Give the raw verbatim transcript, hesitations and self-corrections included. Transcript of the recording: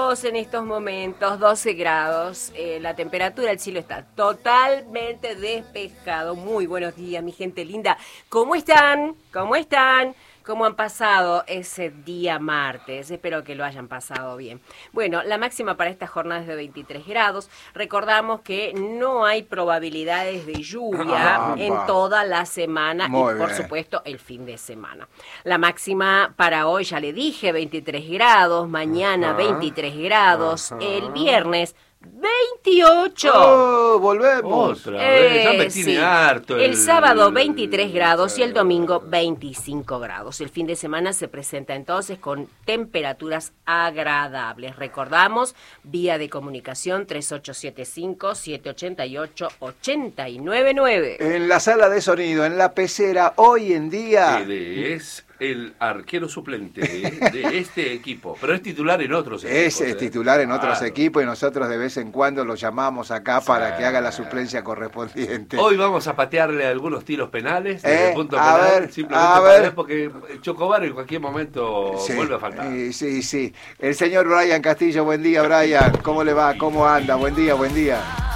grados en estos momentos, doce grados. Eh, la temperatura, el cielo está totalmente despejado. Muy buenos días, mi gente linda. ¿Cómo están? ¿Cómo están? ¿Cómo han pasado ese día martes? Espero que lo hayan pasado bien. Bueno, la máxima para esta jornada es de veintitrés grados. Recordamos que no hay probabilidades de lluvia Ah, en va. toda la semana Muy y, por bien. supuesto, el fin de semana. La máxima para hoy, ya le dije, veintitrés grados. Mañana, Ajá. veintitrés grados. Ajá. El viernes, veintiocho. Oh, volvemos. Otra vez, ya me Eh, tiene sí. harto. El sábado veintitrés grados y el domingo veinticinco grados. El fin de semana se presenta entonces con temperaturas agradables. Recordamos, vía de comunicación tres ocho siete cinco, siete ocho ocho, ocho nueve nueve. En la sala de sonido, en la pecera, hoy en día. Él es el arquero suplente de este equipo, pero es titular en otros equipos. Es, es ¿eh? titular en otros Claro. equipos y nosotros de vez en cuando lo llamamos acá para que haga la suplencia correspondiente. Hoy vamos a patearle algunos tiros penales Eh, desde el punto a penal, ver, simplemente a para ver. porque Chocobar en cualquier momento Sí, vuelve a faltar. eh, sí, sí. El señor Brian Castillo, buen día, Brian. ¿Cómo le va? ¿Cómo anda? Buen día, buen día.